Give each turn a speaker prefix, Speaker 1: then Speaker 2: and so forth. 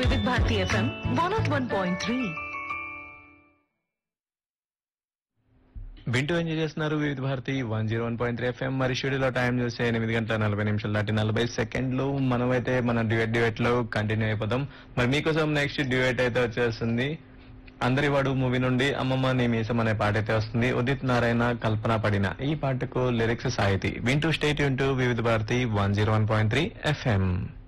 Speaker 1: వివిధ భారతి FM 101.3.
Speaker 2: వింటూ enjoy చేస్తున్నారు వివిధ భారతి 101.3 FM. మరి షెడ్యూల్ టైం చూస్తే 8:40 దాటి 40 సెకండ్లు. మనమైతే మన డ్యూయట్ లో కంటిన్యూ అయిపోతాం. మరి మీకోసం నెక్స్ట్ డ్యూయట్ అయితే వచ్చేస్తుంది. అందరి వాడు మూవీ నుండి అమ్మమ్మ నీ మీసం అనే పాట అయితే వస్తుంది. ఉదిత్ నారాయణ కల్పన పడిన ఈ పాటకు లిరిక్స్ సాహితీ. వింటూ స్టేట్ వింటూ వివిధ భారతి 101.3 FM.